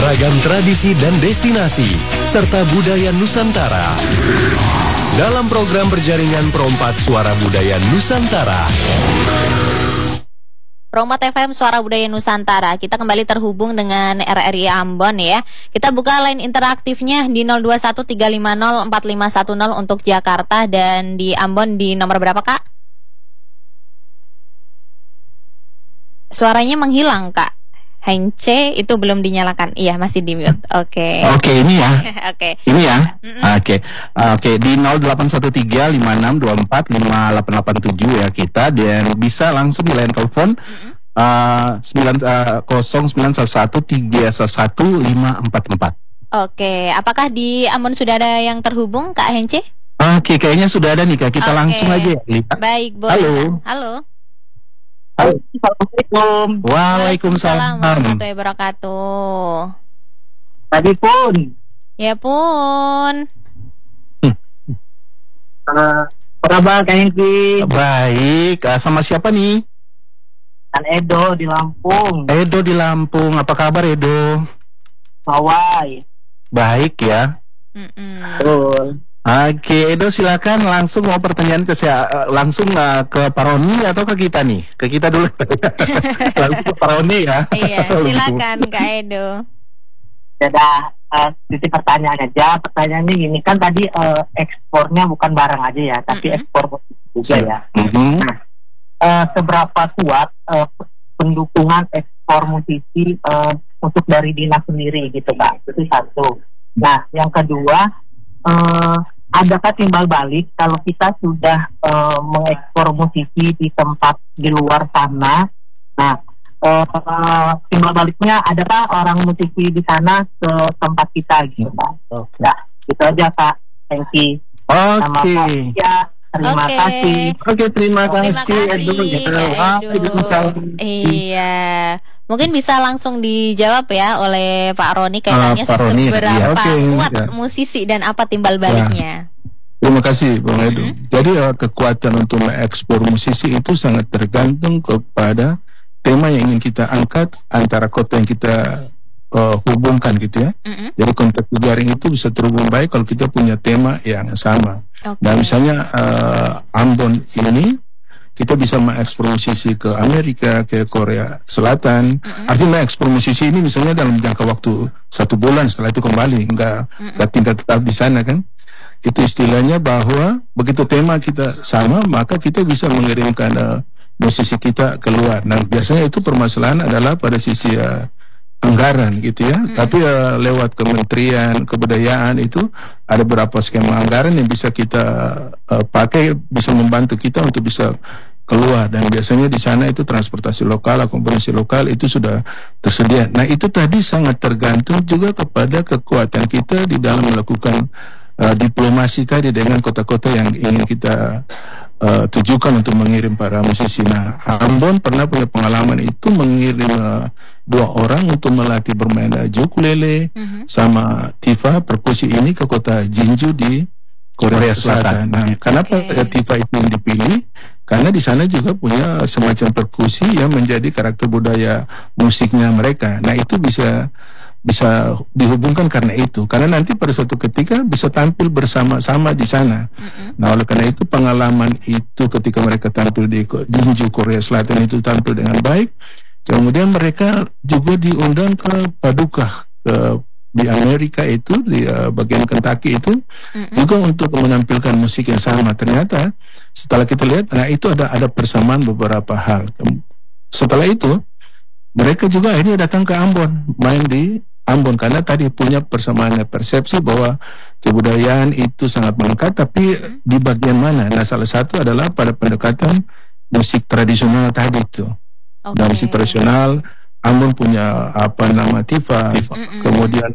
Beragam tradisi dan destinasi, serta budaya Nusantara. Dalam program berjaringan Perompak Suara Budaya Nusantara. Perompak FM Suara Budaya Nusantara. Kita kembali terhubung dengan RRI Ambon ya. Kita buka line interaktifnya di 0213504510 untuk Jakarta, dan di Ambon di nomor berapa, Kak? Suaranya menghilang, Kak. Hence itu belum dinyalakan. Iya, masih di mute. Oke. Oke, ini ya. Oke. Ini ya. Oke, di 081356245887 ya kita, dan bisa langsung di line telepon 0911311544. Oke, apakah di Ambon sudah ada yang terhubung, Kak Hence? Oke, kayaknya sudah ada nih, Kak. Kita langsung aja ya. Baik, boleh. Halo. Kak. Halo. Assalamualaikum. Waalaikumsalam warahmatullahi wabarakatuh. Tadi pun. Ya pun. Apa kabar Kak Hengki? Baik, sama siapa nih? Kan Edo di Lampung. Edo di Lampung, apa kabar Edo? Mawai. Baik ya. Betul. Oke, Edo silakan langsung mau pertanyaan ke saya, langsung ke Pak Roni atau ke kita nih? Ke kita dulu. Langsung ke Pak Roni ya. Iya, silakan Kak Edo. Sudah titip pertanyaan aja. Pertanyaannya gini, kan tadi ekspornya bukan barang aja ya, tapi ekspor juga ya. Nah, seberapa kuat pendukungan ekspor musisi untuk dari dinas sendiri gitu, Pak? Itu satu. Nah, yang kedua, adakah timbal balik kalau kita sudah mengekspor musisi di tempat di luar sana? Nah, timbal baliknya adakah orang musisi di sana ke tempat kita gitu, Pak? Nah, itu aja, Kak. Thank you. Oke. Terima kasih. Oke, terima kasih Edo. Iya. Mungkin bisa langsung dijawab ya oleh Pak Roni kayaknya seberapa kuat musisi dan apa timbal baliknya. Terima kasih Bang Edo. Jadi kekuatan untuk mengekspor musisi itu sangat tergantung kepada tema yang ingin kita angkat, antara kota yang kita hubungkan gitu ya. Jadi kontak jaring itu bisa terhubung baik kalau kita punya tema yang sama. Nah misalnya Ambon ini kita bisa mengekspor musisi ke Amerika, ke Korea Selatan. Artinya mengekspor musisi ini misalnya dalam jangka waktu 1 bulan, setelah itu kembali, nggak tinggal tetap di sana kan. Itu istilahnya bahwa begitu tema kita sama, maka kita bisa mengirimkan musisi kita keluar. Nah biasanya itu permasalahan adalah pada sisi anggaran gitu ya. Tapi lewat Kementerian Kebudayaan itu ada beberapa skema anggaran yang bisa kita pakai, bisa membantu kita untuk bisa keluar, dan biasanya di sana itu transportasi lokal, akomodasi lokal itu sudah tersedia. Nah itu tadi sangat tergantung juga kepada kekuatan kita di dalam melakukan diplomasi tadi dengan kota-kota yang ingin kita tujukan untuk mengirim para musisi. Nah, Ambon pernah punya pengalaman itu mengirim 2 orang untuk melatih bermain ukulele sama Tifa perkusi ini ke kota Jinju di Korea Selatan. Nah, kenapa Tifa itu yang dipilih? Karena di sana juga punya semacam perkusi yang menjadi karakter budaya musiknya mereka. Nah, itu bisa dihubungkan karena itu, karena nanti pada suatu ketika bisa tampil bersama-sama di sana. Nah oleh karena itu pengalaman itu ketika mereka tampil di Jinju Korea Selatan itu tampil dengan baik, kemudian mereka juga diundang ke Paducah di Amerika itu di bagian Kentucky itu juga untuk menampilkan musik yang sama. Ternyata setelah kita lihat, nah itu ada persamaan beberapa hal. Setelah itu mereka juga akhirnya datang ke Ambon, main di Ambon, karena tadi punya persamaan persepsi bahwa kebudayaan itu sangat melekat, tapi di bagian mana? Nah salah satu adalah pada pendekatan musik tradisional tadi itu. Dan musik tradisional Ambon punya Tifa, kemudian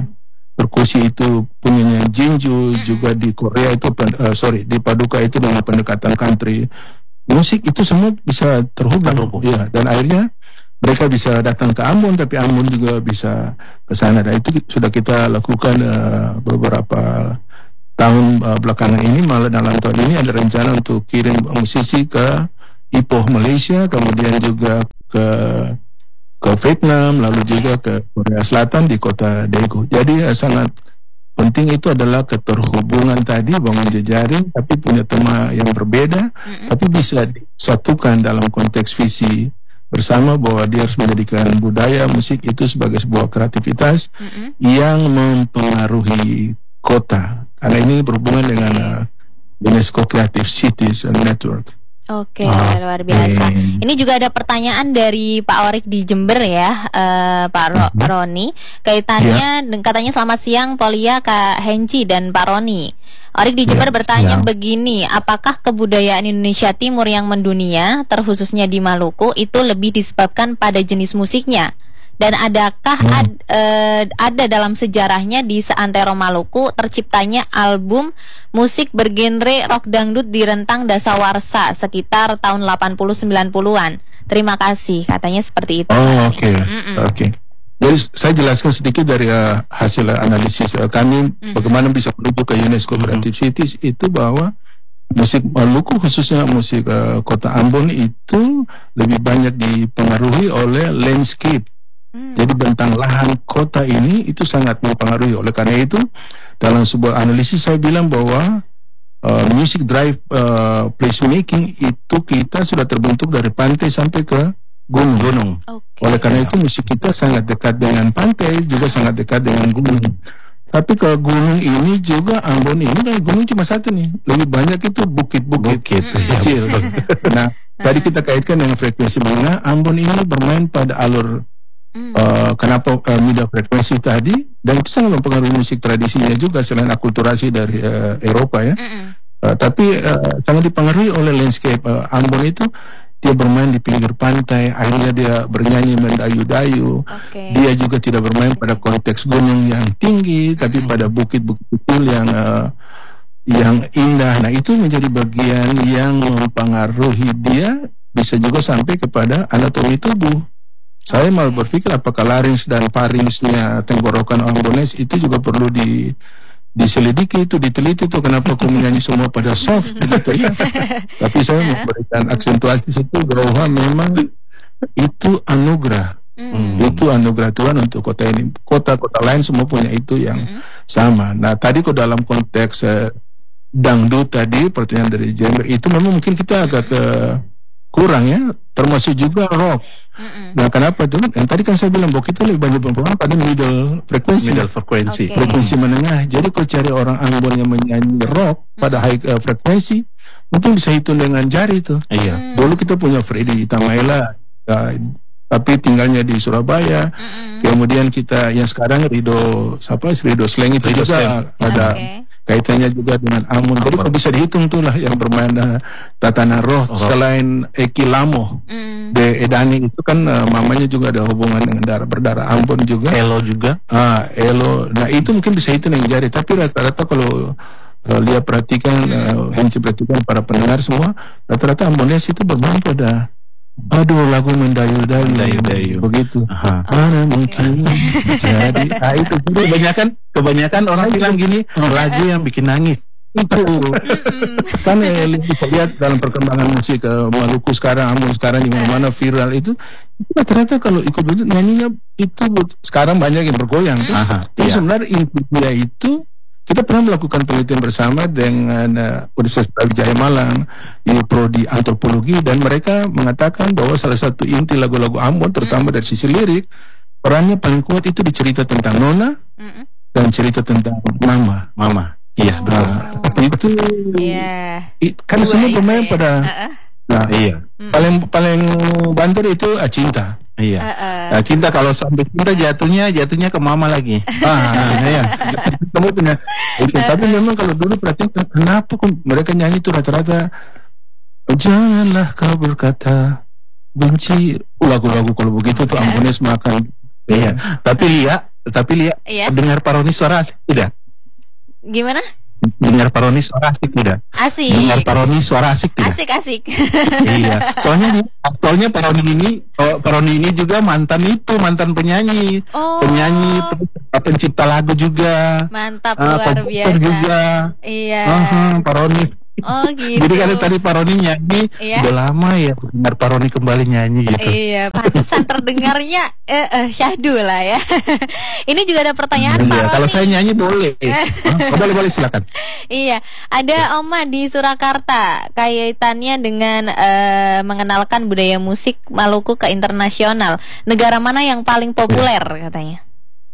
perkusi itu punyanya Jinju, juga di Korea itu di Paducah itu dengan pendekatan country. Musik itu semua bisa terhubung. Ya, dan akhirnya mereka bisa datang ke Ambon, tapi Ambon juga bisa ke sana. Dan itu sudah kita lakukan beberapa tahun belakangan ini. Malah dalam tahun ini ada rencana untuk kirim musisi ke Ipoh Malaysia, kemudian juga ke ke Vietnam, lalu juga ke Korea Selatan di kota Daegu. Jadi sangat penting itu adalah keterhubungan tadi, bangun jejaring, tapi punya tema yang berbeda, tapi bisa disatukan dalam konteks visi bersama bahwa dia harus menjadikan budaya musik itu sebagai sebuah kreativitas yang mempengaruhi kota. Karena ini berhubungan dengan UNESCO Creative Cities Network. Oke, luar biasa. Ini juga ada pertanyaan dari Pak Orik di Jember ya, Pak Roni. Kaitannya, katanya selamat siang Polia, Kak Henci dan Pak Roni. Orik di Jember bertanya begini, apakah kebudayaan Indonesia Timur yang mendunia, terkhususnya di Maluku, itu lebih disebabkan pada jenis musiknya? Dan adakah ada dalam sejarahnya di seantero Maluku terciptanya album musik bergenre rock dangdut di rentang dasawarsa sekitar tahun 80-90-an? Terima kasih, katanya seperti itu. Oke. Jadi saya jelaskan sedikit dari hasil analisis kami bagaimana bisa menuju ke UNESCO Creative Cities itu, bahwa musik Maluku khususnya musik kota Ambon itu lebih banyak dipengaruhi oleh landscape. Jadi bentang lahan kota ini itu sangat mempengaruhi. Oleh karena itu dalam sebuah analisis saya bilang bahwa music drive placemaking itu kita sudah terbentuk dari pantai sampai ke gunung. Oleh karena itu musik kita sangat dekat dengan pantai, juga sangat dekat dengan gunung. Tapi ke gunung ini juga, Ambon ini kan gunung cuma satu nih, lebih banyak itu bukit-bukit kecil. Nah, tadi kita kaitkan dengan frekuensi mana Ambon ini bermain pada alur kenapa middle frekuensi tadi, dan itu sangat mempengaruhi musik tradisinya juga selain akulturasi dari Eropa ya. Tapi sangat dipengaruhi oleh landscape. Ambon itu dia bermain di pinggir pantai, akhirnya dia bernyanyi mendayu-dayu. Dia juga tidak bermain pada konteks gunung yang tinggi, tapi pada bukit-bukit kecil yang indah. Nah, itu menjadi bagian yang mempengaruhi dia, bisa juga sampai kepada anatomi tubuh. Saya malah berpikir apakah larynx dan pharynxnya tenggorokan Ambonese itu juga perlu diselidiki, itu diteliti tuh, kenapa aku menyanyi semua pada soft gitu ya. Tapi saya memberikan aksentuasi situ bahwa memang itu anugerah. Itu anugerah Tuhan untuk kota ini. Kota-kota lain semua punya itu yang sama. Nah, tadi kok dalam konteks dangdut tadi, pertanyaan dari Jember itu memang mungkin kita agak kurang ya, termasuk juga rock. Nah, kenapa tuh? Yang tadi kan saya bilang bahwa kita lebih banyak berperan pada middle frekuensi, frekuensi menengah. Jadi kalau cari orang Ambon yang menyanyi rock pada high frekuensi, mungkin bisa hitung dengan jari tuh. Dulu kita punya Freddy Tamaela, tapi tinggalnya di Surabaya. Kemudian kita yang sekarang Rido Sleng itu juga ada kaitannya juga dengan Ambon. Jadi bisa dihitung tuh lah yang bermain Tatana Roh. Selain Eki Lamo, De Edani itu kan mamanya juga ada hubungan dengan berdarah Ambon juga. Elo juga. Elo. Nah, itu mungkin bisa hitung dengan jari. Tapi rata-rata kalau lihat perhatikan, perhatikan para pendengar semua, rata-rata Ambonese itu bermain pada lagu mendayu-dayu begitu. Mana mungkin jadi itu kebanyakan orang bilang gini, lagu yang bikin nangis itu kan bisa lihat dalam perkembangan musik Maluku sekarang, Ambon sekarang di mana-mana viral itu ternyata kalau ikut dulu nyanyinya itu sekarang banyak yang bergoyang tuh. Tapi sebenarnya intinya itu kita pernah melakukan penelitian bersama dengan Universitas Brawijaya Malang di prodi antropologi, dan mereka mengatakan bahwa salah satu inti lagu-lagu Ambon terutama dari sisi lirik, perannya paling kuat itu di cerita tentang Nona dan cerita tentang Mama. Iya, betul. Itu kan semua pemain pada paling banter itu cinta. Nah, cinta kalau sampai cinta jatuhnya ke mama lagi. Kamu punya. Tapi memang kalau dulu perhatikan kenapa mereka nyanyi itu rata-rata janganlah kau berkata benci, lagu-lagu kalau begitu tuh Ambonese makan. Tapi Lia dengar Paroni suara asik tidak? Gimana? Dengar Paroni suara asik tidak? Asik. Dengar Paroni suara asik tidak? Asik. Iya. Soalnya Paroni ini juga mantan penyanyi. Penyanyi, pencipta lagu juga. Mantap, luar biasa. Juga. Iya. Paroni Oh gitu. Jadi kalau tadi Pak Roni nyanyi, udah lama ya dengar Pak Roni kembali nyanyi gitu. Iya, pantesan terdengarnya syahdu lah ya. Ini juga ada pertanyaan Pak Roni. Kalau saya nyanyi boleh. Boleh silakan. Iya, ada Oma di Surakarta kaitannya dengan mengenalkan budaya musik Maluku ke internasional. Negara mana yang paling populer katanya?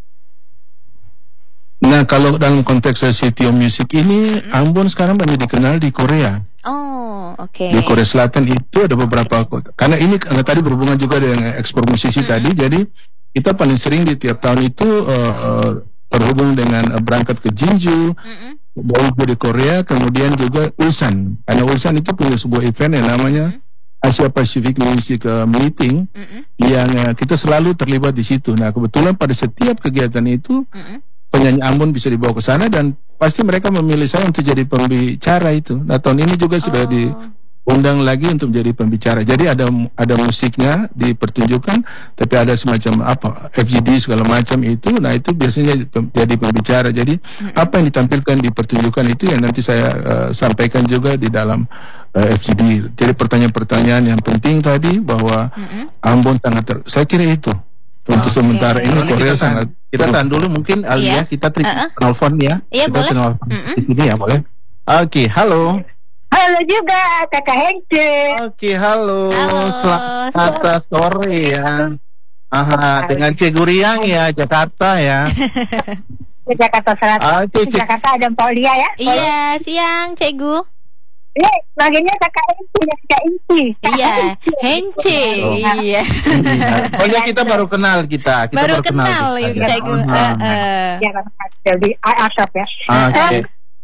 Nah, kalau dalam konteks City of Music ini, Ambon sekarang banyak dikenal di Korea. Oh, oke. Di Korea Selatan itu ada beberapa kota. Karena ini tadi berhubungan juga dengan ekspor musisi tadi, jadi kita paling sering di tiap tahun itu terhubung dengan berangkat ke Jeonju, Daegu di Korea, kemudian juga Ulsan. Karena Ulsan itu punya sebuah event yang namanya Asia Pacific Music Meeting, yang kita selalu terlibat di situ. Nah, kebetulan pada setiap kegiatan itu penyanyi Ambon bisa dibawa ke sana dan pasti mereka memilih saya untuk jadi pembicara itu. Nah, tahun ini juga sudah diundang lagi untuk menjadi pembicara. Jadi ada musiknya dipertunjukkan, tapi ada semacam FGD segala macam itu. Nah, itu biasanya jadi pembicara. Jadi apa yang ditampilkan di pertunjukan itu yang nanti saya sampaikan juga di dalam FGD. Jadi pertanyaan-pertanyaan yang penting tadi bahwa Ambon sangat saya kira itu. Untuk sementara ini Korea sangat. Kita tahan dulu mungkin Alia, kita telepon ya. Iya, kita boleh. Di sini ya, boleh. Oke, halo. Halo juga Kakak Hence. Oke, halo. Selamat sore ya. Dengan Cegu Riang ya, Jakarta ya. Jakarta Selatan. Jakarta ada Paulia ya. Iya, siang Cegu. Ini bagiannya Kakak Hence ya, Kakak Inci. Iya, Hence. Iya. Pokoknya kita baru kenal baru kenal yuk Cegu. Ya, jadi Asap ya. Oke.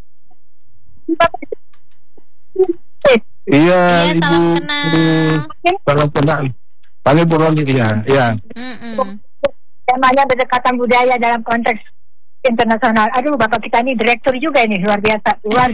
Iya, salam kenal. Salam kenal. Panggil Bu Roni ya. Temanya berdekatan budaya dalam konteks internasional. Aduh, Bapak kita ini direktur juga ini, luar biasa.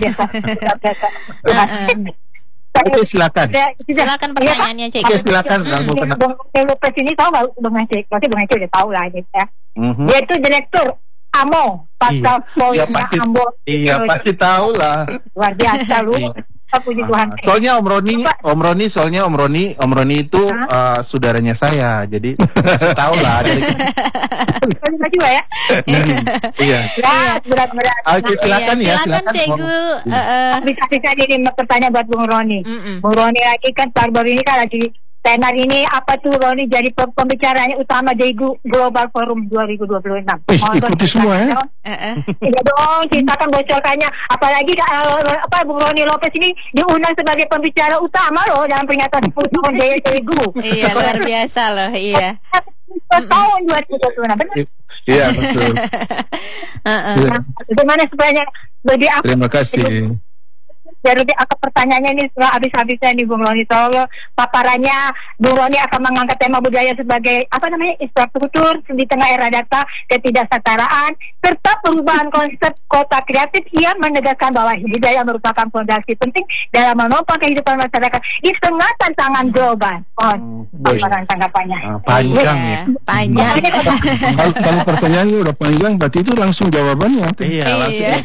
Oke, silakan. Silakan pertanyaannya, Cek. Oke, silakan. Bung Lopez ini tahu nggak Bung Ece? Pasti Bung Ece udah tahu lah gitu ya. Dia itu direktur AMO, Pasca Polnya Ambon. Iya, pasti tahu lah. Luar biasa lu. Puji Tuhan. Soalnya Om Roni itu saudaranya saya, jadi tahu lah. Terima juga ya. Iya. Berat. Oke, silakan ya. Silakan Cegu. Bisa jadi pertanyaan buat Bung Roni. Bung Roni lagi kan baru ini kan lagi tenar ini apa tuh Roni jadi pembicaranya utama Daegu Global Forum 2026. Ikuti semua ya. Iya dong, ceritakan bocorkannya. Apalagi Bung Roni Lopez ini diundang sebagai pembicara utama loh dalam peringatan 10 tahun Daegu. Iya, luar biasa loh, iya. Tahun 2026, benar? Iya, betul. Bagaimana supaya lebih apa? Terima kasih. Jadi pertanyaannya ini setelah habis-habisnya nih Bung Roni, soal paparannya Bung Roni akan mengangkat tema budaya sebagai infrastruktur di tengah era data, ketidaksetaraan, serta perubahan konsep kota kreatif yang menegaskan bahwa budaya merupakan fondasi penting dalam menopang kehidupan masyarakat di tengah tantangan global. Paparan tanggapannya. Panjang ya. Panjang. Kalau pertanyaannya udah panjang, berarti itu langsung jawabannya. Iya.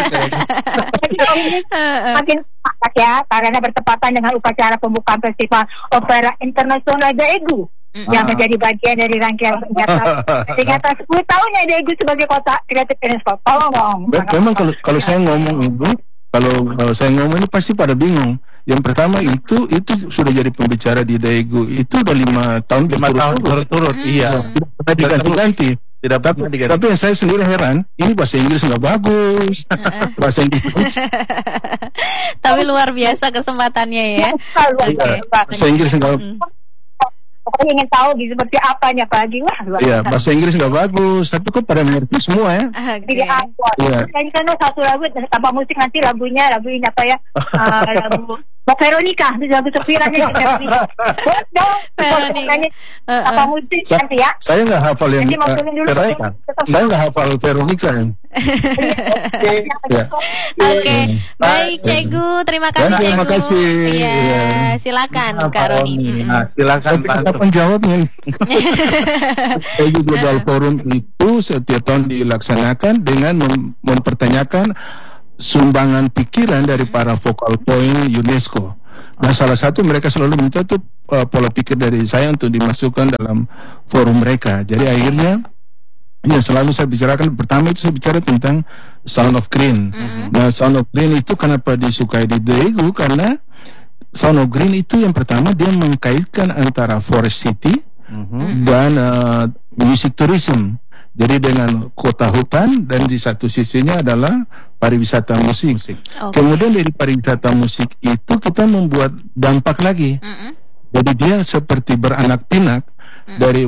Makin pakat ya, karena bertepatan dengan upacara pembukaan Festival Opera Internasional Daegu yang menjadi bagian dari rangkaian peringatan 10 tahunnya Daegu sebagai kota kreatif UNESCO. Tolong dong. Memang kalau saya ngomong Ibu, kalau saya ngomong ini pasti pada bingung. Yang pertama itu sudah jadi pembicara di Daegu itu udah 5 tahun berturut-turut. Iya. Tidak diganti. Tapi yang saya sendiri heran, ini bahasa Inggris nggak bagus. Bahasa Inggris. Tapi luar biasa kesempatannya ya. Bahasa Inggris nggak. Pokoknya ingin tahu seperti apanya pagi. Iya, bahasa Inggris nggak bagus. Tapi kok pada mengerti semua ya. Jadi apa? Kan satu lagu tanpa musik nanti lagunya ini apa ya? Lagu Veronica, lagu terpiranya Veronica. Apa musik nanti ya? Saya nggak hafal yang saya nggak hafal Veronica. Oke, baik Cegu, terima kasih Cegu. Terima kasih. Iya, silakan Kak Roni. Silakan kapan jawabnya. Daegu Global Forum itu setiap tahun dilaksanakan dengan mempertanyakan sumbangan pikiran dari para focal point UNESCO. Nah, salah satu mereka selalu minta tuh pola pikir dari saya untuk dimasukkan dalam forum mereka. Jadi akhirnya yang selalu saya bicarakan, pertama itu saya bicara tentang Sound of Green. Nah, Sound of Green itu kenapa disukai di Daegu, karena Sound of Green itu yang pertama dia mengkaitkan antara forest city dan music tourism. Jadi dengan kota hutan, dan di satu sisinya adalah pariwisata musik. Kemudian dari pariwisata musik itu kita membuat dampak lagi. Jadi dia seperti beranak pinak dari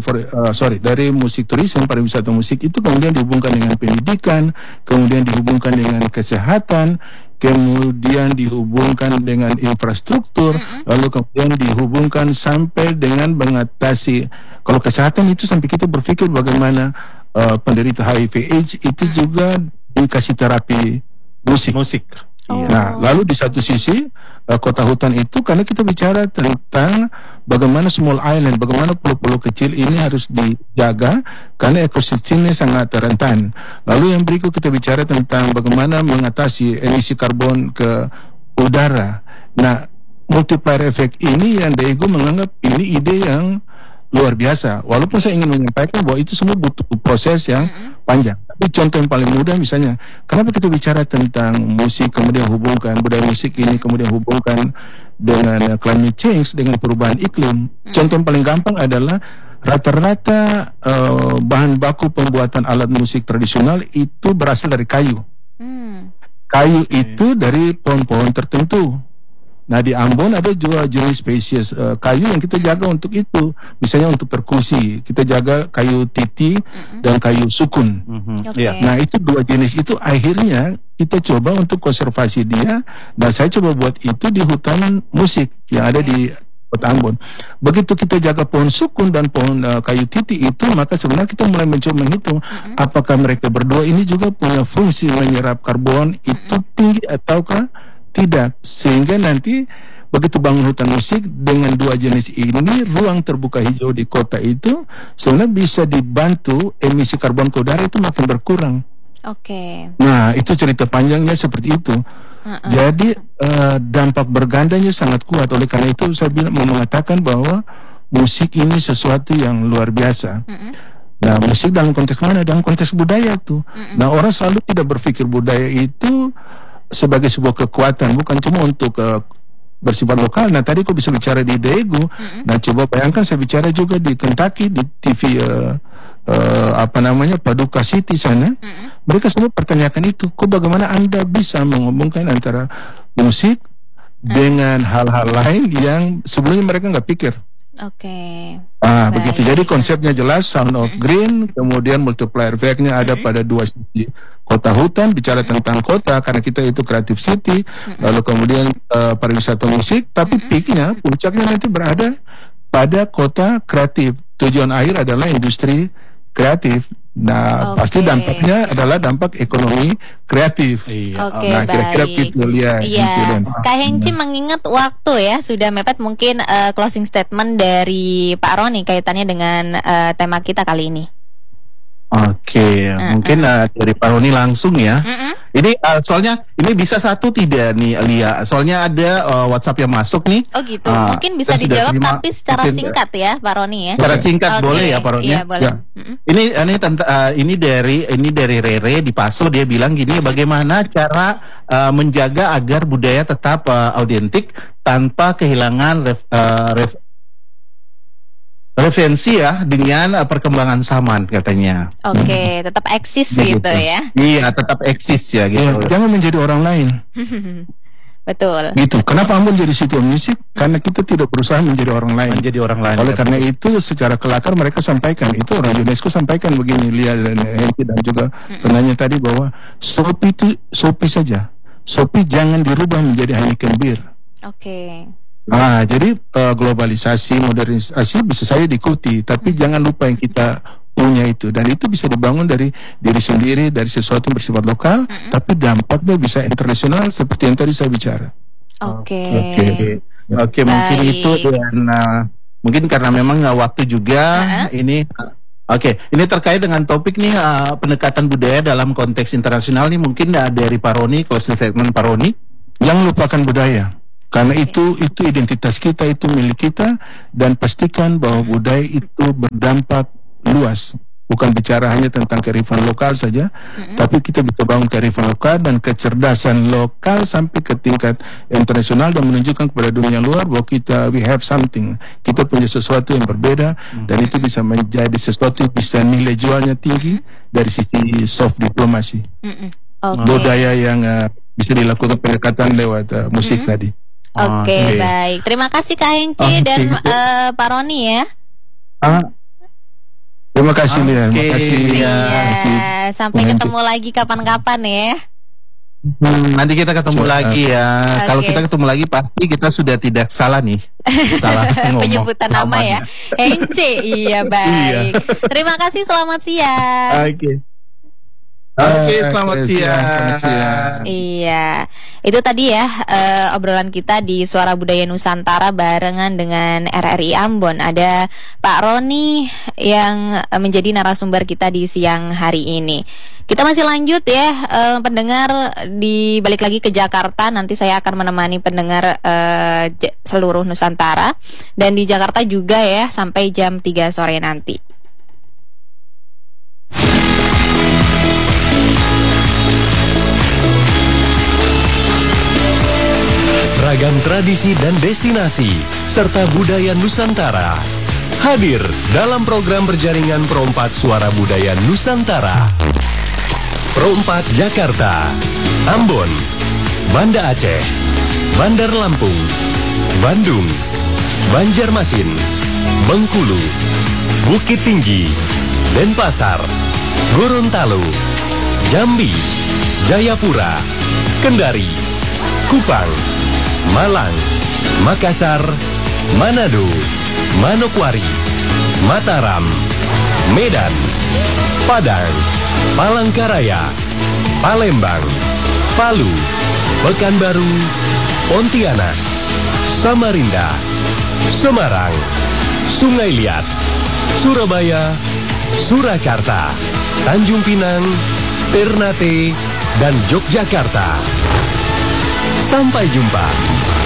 musik tourism, pariwisata musik itu kemudian dihubungkan dengan pendidikan, kemudian dihubungkan dengan kesehatan, kemudian dihubungkan dengan infrastruktur, lalu kemudian dihubungkan sampai dengan mengatasi. Kalau kesehatan itu sampai kita berpikir bagaimana penderita HIV/AIDS itu juga dikasih terapi musik. Nah, lalu di satu sisi kota hutan itu karena kita bicara tentang bagaimana small island, bagaimana pulau-pulau kecil ini harus dijaga karena ekosistemnya sangat rentan. Lalu yang berikut kita bicara tentang bagaimana mengatasi emisi karbon ke udara. Nah, multiplier effect ini yang Daegu menganggap ini ide yang luar biasa. Walaupun saya ingin menyampaikan bahwa itu semua butuh proses yang panjang. Tapi contoh yang paling mudah misalnya, kenapa kita bicara tentang musik, kemudian hubungkan budaya musik ini, kemudian hubungkan dengan climate change, dengan perubahan iklim. Contoh yang paling gampang adalah rata-rata bahan baku pembuatan alat musik tradisional itu berasal dari kayu. Kayu itu dari pohon-pohon tertentu. Nah, di Ambon ada juga jenis spesies kayu yang kita jaga untuk itu. Misalnya untuk perkusi, kita jaga kayu titi dan kayu sukun. Nah, itu dua jenis itu akhirnya kita coba untuk konservasi dia. Dan saya coba buat itu di hutan musik yang ada di Kota Ambon. Begitu kita jaga pohon sukun dan pohon kayu titi itu, maka sebenarnya kita mulai mencoba menghitung apakah mereka berdua ini juga punya fungsi menyerap karbon itu tinggi ataukah tidak, sehingga nanti begitu bangun hutan musik dengan dua jenis ini, ruang terbuka hijau di kota itu sebenarnya bisa dibantu emisi karbon ke udara itu makin berkurang. Nah, itu cerita panjangnya seperti itu. Jadi dampak bergandanya sangat kuat. Oleh karena itu saya mau mengatakan bahwa musik ini sesuatu yang luar biasa. Nah, musik dalam konteks mana? Dalam konteks budaya tuh. Nah, orang selalu tidak berpikir budaya itu sebagai sebuah kekuatan, bukan cuma untuk bersifat lokal. Nah, tadi kok bisa bicara di Daegu. Nah, coba bayangkan saya bicara juga di Kentucky, di TV Paducah City sana. Mereka semua pertanyakan itu, kok bagaimana Anda bisa menghubungkan antara musik dengan hal-hal lain yang sebelumnya mereka nggak pikir. Begitu. Jadi konsepnya jelas, Sound of Green, kemudian multiplier effect-nya ada pada dua sisi. Kota hutan, bicara tentang kota karena kita itu creative city, lalu kemudian pariwisata musik, tapi peaknya, puncaknya nanti berada pada kota kreatif. Tujuan akhir adalah industri kreatif. Nah, pasti dampaknya adalah dampak ekonomi kreatif. Nah, kira-kira gitu lihat. Kak Hengci mengingat waktu ya sudah mepet, mungkin closing statement dari Pak Roni kaitannya dengan tema kita kali ini. Mungkin dari Pak Roni langsung ya. Ini soalnya ini bisa satu tidak nih Lia. Soalnya ada WhatsApp yang masuk nih. Mungkin bisa dijawab tapi secara singkat ya Pak Roni ya. Secara singkat boleh ya Pak Roni. Iya, boleh. Ini dari Rere di Paso, dia bilang gini, bagaimana cara menjaga agar budaya tetap autentik tanpa kehilangan referensi ya dengan perkembangan zaman katanya. Tetap eksis gitu ya. Iya, tetap eksis ya gitu. Jangan menjadi orang lain. Betul. Gitu. Kenapa Ambon jadi situ musik? Karena kita tidak berusaha menjadi orang lain. Oleh karena itu secara kelakar mereka sampaikan, itu orang UNESCO sampaikan begini, Lia dan Hengki dan juga penanya tadi bahwa Sopi itu Sopi saja. Sopi jangan dirubah menjadi Heineken Bir. Nah, jadi globalisasi, modernisasi bisa saja diikuti, tapi jangan lupa yang kita punya itu, dan itu bisa dibangun dari diri sendiri, dari sesuatu yang bersifat lokal, tapi dampaknya bisa internasional seperti yang tadi saya bicara. Mungkin itu, dan mungkin karena memang waktu juga ini Oke, ini terkait dengan topik nih pendekatan budaya dalam konteks internasional nih, mungkin dari Pak Roni, closing statement Pak Roni. Jangan lupakan budaya, karena itu identitas kita, itu milik kita, dan pastikan bahwa budaya itu berdampak luas. Bukan bicara hanya tentang kearifan lokal saja, tapi kita bisa bangun kearifan lokal dan kecerdasan lokal sampai ke tingkat internasional dan menunjukkan kepada dunia luar bahwa we have something, kita punya sesuatu yang berbeda, dan itu bisa menjadi sesuatu yang bisa nilai jualnya tinggi dari sisi soft diplomasi. Budaya yang bisa dilakukan pendekatan lewat musik tadi. Oke, baik. Terima kasih Kak Hengci dan Pak Roni ya. Terima kasih Lia. Terima kasih. Sampai ketemu lagi kapan-kapan ya. Nanti kita ketemu lagi ya. Kalau kita ketemu lagi pasti kita sudah tidak salah nih. Salah ngomong. Penyebutan nama ya. Hengci. Iya, baik. Terima kasih, selamat siang. Oke, selamat siang. Iya, itu tadi ya obrolan kita di Suara Budaya Nusantara barengan dengan RRI Ambon. Ada Pak Roni yang menjadi narasumber kita di siang hari ini. Kita masih lanjut ya, pendengar, di balik lagi ke Jakarta. Nanti saya akan menemani pendengar seluruh Nusantara, dan di Jakarta juga ya sampai jam 3 sore nanti. Ragam tradisi dan destinasi serta budaya Nusantara hadir dalam program berjaringan Pro4 Suara Budaya Nusantara. Pro4 Jakarta, Ambon, Banda Aceh, Bandar Lampung, Bandung, Banjarmasin, Bengkulu, Bukit Tinggi, Denpasar, Gorontalo, Jambi, Jayapura, Kendari, Kupang, Malang, Makassar, Manado, Manokwari, Mataram, Medan, Padang, Palangkaraya, Palembang, Palu, Pekanbaru, Pontianak, Samarinda, Semarang, Sungai Liat, Surabaya, Surakarta, Tanjung Pinang, Ternate, dan Yogyakarta. Sampai jumpa.